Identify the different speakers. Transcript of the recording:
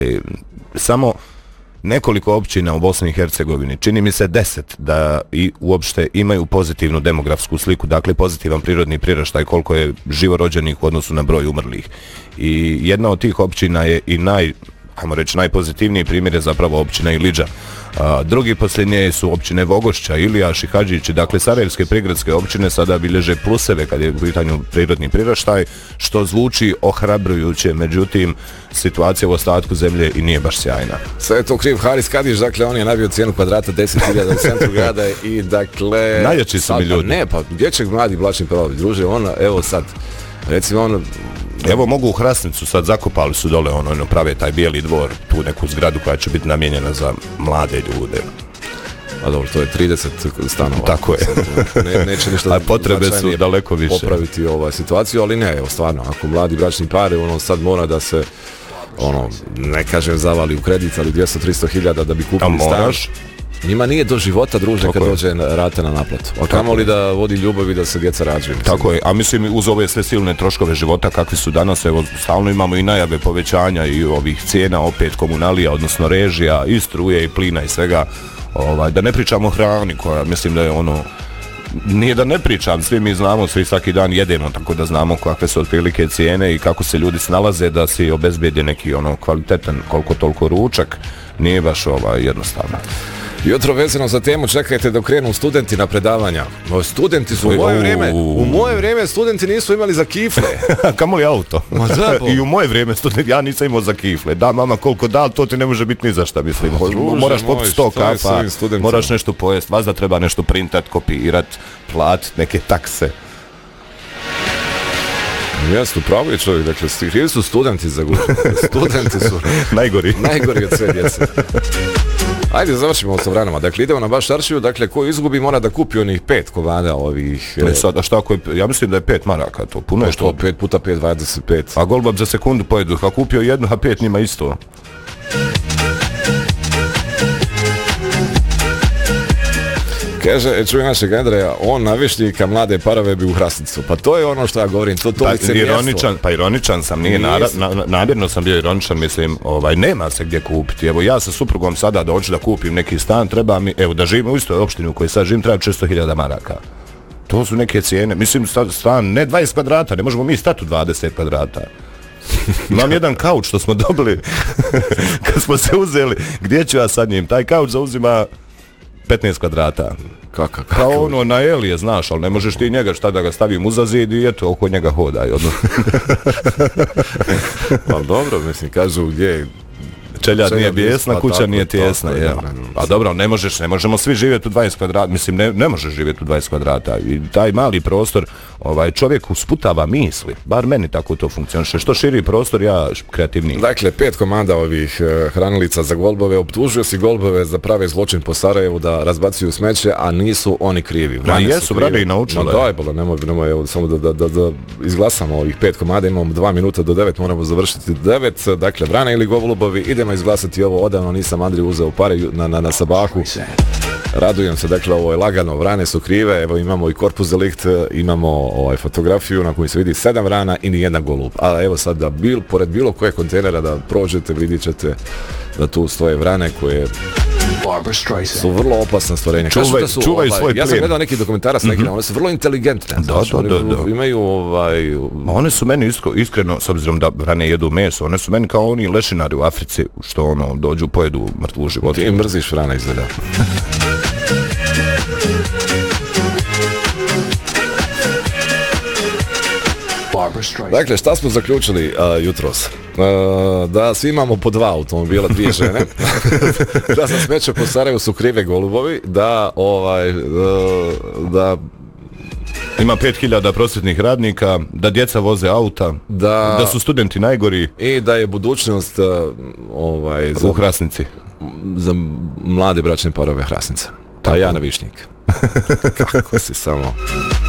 Speaker 1: Samo nekoliko općina u Bosni i Hercegovini, čini mi se 10, da i uopšte imaju pozitivnu demografsku sliku, dakle pozitivan prirodni priraštaj koliko je živorođenih u odnosu na broj umrlih. I jedna od tih općina je i ajmo reći, najpozitivniji primjer je zapravo općina Ilidža. Drugi posljednije su općine Vogošća, Ilijaš i Hadžići, dakle sarajevske prigradske općine sada bilježe pluseve kad je u pitanju prirodni priraštaj, što zvuči ohrabrujuće, međutim situacija u ostatku zemlje i nije baš sjajna.
Speaker 2: Sve je to kriv Haris Kadić, dakle on je nabio cijenu kvadrata 10.000 u centru grada i dakle...
Speaker 1: Najjači su mi ljudi.
Speaker 2: Ne, pa dječak mladi bračni parovi, druže, evo sad, recimo
Speaker 1: Evo mogu u Hrasnicu, sad zakopali su dole prave taj bijeli dvor, tu neku zgradu koja će biti namijenjena za mlade ljude.
Speaker 2: A dobro, to je 30 stanova.
Speaker 1: Tako je.
Speaker 2: Neće ništa
Speaker 1: potrebe su daleko više.
Speaker 2: Popraviti situaciju, ali ne, evo stvarno, ako mladi bračni pare, sad mora da se, ne kažem zavali u kredit, ali 200-300 000 da bi kupili stan. Njima nije do života, druže, tako kad dođe rate na naplatu. A kamoli da vodi ljubav i da se djeca rađaju.
Speaker 1: Tako je, a mislim uz ove sve silne troškove života kakvi su danas, evo stalno imamo i najave povećanja i ovih cijena opet komunalija, odnosno režija, i struje i plina i svega. Da ne pričamo o hrani koja mislim da je nije da ne pričam, svi mi znamo, svi svaki dan jedemo, tako da znamo kakve su otprilike cijene i kako se ljudi snalaze da si obezbijede neki kvalitetan koliko toliko ručak, nije baš jednostavno.
Speaker 2: Jutro vezano za temu, čekajte dok krenu studenti na predavanja. Studenti su u moje vrijeme studenti nisu imali za kifle.
Speaker 1: Kamoli auto. I u moje vrijeme studenti, ja nisam imao za kifle. Da, mama, koliko da, to ti ne može biti ni za šta, mislim. Moraš popiti 100 kafa, moraš nešto pojest, vas da treba nešto printat, kopirat, platit, neke takse.
Speaker 2: Jasno, pravo je čovjek, dakle, krivi su studenti za gužu. Studenti su
Speaker 1: najgori
Speaker 2: od sve djece. Ajde, završimo sa vranama. Dakle, idemo na baš aršiju. Dakle, ko izgubi mora da kupi onih 5 komada ovih...
Speaker 1: Sada, šta ako je... Ja mislim da je 5 maraka to. Puno je to.
Speaker 2: 5 puta 5, 25.
Speaker 1: A golbab za sekundu pojedu. A kupio jednu, a 5 njima isto.
Speaker 2: Kaže, čuj našeg Andreja, on navišnjika mlade parove bi u Hrasnicu. Pa to je ono što ja govorim, to licemjerstvo.
Speaker 1: Pa ironičan sam, nije namjerno sam bio ironičan, mislim, nema se gdje kupiti. Evo ja sa suprugom sada da hoću da kupim neki stan, treba mi, evo da živim u istoj opštini u kojoj sad živim, treba 400.000 maraka. To su neke cijene, mislim stan, ne 20 kvadrata, ne možemo mi stati u 20 kvadrata. Imam jedan kauč što smo dobili, kad smo se uzeli, gdje ću ja sad njim, taj kauč zauzima 15 kvadrata. Kao na Elije, znaš, ali ne možeš ti njega šta da ga stavim uza zid i eto, oko njega hodaj.
Speaker 2: Pa dobro, mislim, kažu gdje
Speaker 1: čeljad nije bijesna, kuća nije tijesna. A dobro, ne možemo svi živjeti u 20 kvadrata, mislim, ne možeš živjeti u 20 kvadrata i taj mali prostor čovjek usputava misli, bar meni tako to funkcioniše. Što širi prostor, ja kreativniji.
Speaker 2: Dakle, 5 komanda ovih hranilica za golbove, optužio si golbove da prave zločin po Sarajevu, da razbacuju smeće, a nisu oni krivi.
Speaker 1: Ma jesu, brade, i naučile.
Speaker 2: Ma daj, bolo, nemoj, samo da izglasamo ovih 5 komada, imamo 2 minuta do 9, moramo završiti 9, dakle, Vrana ili golbovi, idemo izglasati ovo, odavno nisam Andriju uzeo pare na sabahu. Radujem se, dakle, ovo je lagano, vrane su krive, evo imamo i korpus delikt, imamo fotografiju na kojoj se vidi 7 vrana i ni jedan golub. A evo sad da pored bilo koje kontejnera da prođete, vidit ćete da tu stoje vrane koje su vrlo opasna stvorenja.
Speaker 1: Čuvaj svoj plijen.
Speaker 2: Ja sam gledao neki dokumentarac nekima, one su vrlo inteligentne.
Speaker 1: Da.
Speaker 2: Imaju
Speaker 1: One su meni iskreno, s obzirom da vrane jedu meso, one su meni kao oni lešinari u Africi, što dođu, pojedu mrtvu životinju.
Speaker 2: Ti mrziš vrana izgleda. Dakle, šta smo zaključili jutros? Da svi imamo po 2 automobila, 2 žene, da za smeće po Sarajevu su krive golubovi, da
Speaker 1: ima 5.000 prosvjetnih radnika, da djeca voze auta, da su studenti najgori
Speaker 2: i da je budućnost
Speaker 1: u Hrasnici
Speaker 2: za mlade bračne parove Hrasnica. Pa ja na Višnjik. Kako si samo...